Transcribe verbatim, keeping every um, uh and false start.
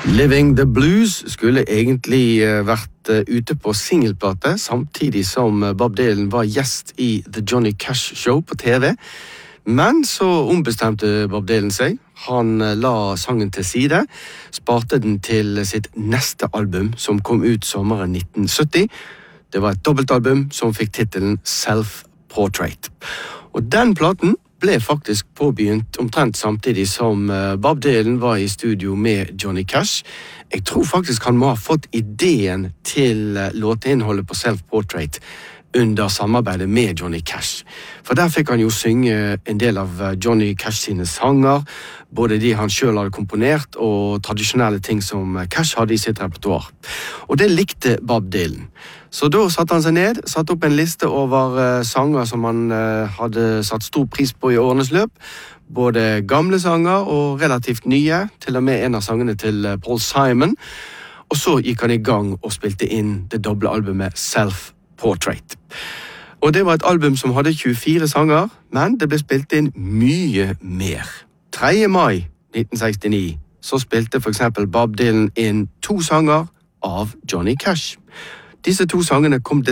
Living the Blues skulle egentlig vært ute på singelplate, samtidig som Bob Dylan var gjest i The Johnny Cash Show på T V. Men så ombestemte Bob Dylan seg. Han la sangen til side, sparte den til sitt neste album, som kom ut sommeren nitten sytti. Det var et dobbeltalbum som fikk titelen Self-Portrait. Og den platen ble faktisk påbegynt omtrent samtidig som Bob Dylan var i studio med Johnny Cash. Jeg tror faktisk han må ha fått ideen til låteinnholdet på Self-Portrait under samarbeidet med Johnny Cash. For der fikk han jo synge en del av Johnny Cash sine sanger, både de han selv hadde komponert og tradisjonelle ting som Cash hadde i sitt repertoire. Og det likte Bob Dylan. Så da satte han seg ned, satte opp en liste over uh, sanger som han uh, hadde satt stor pris på i årenes løp. Både gamle sanger og relativt nye, til og med en av sangene til uh, Paul Simon. Og så gikk han i gang og spilte inn det doble albumet Self-Portrait. Og det var et album som hadde tjuefire sanger, men det ble spilt inn mye mer. tredje mai nitten sekstini så spilte for eksempel Bob Dylan inn to sanger av Johnny Cash. Disse to sangene kom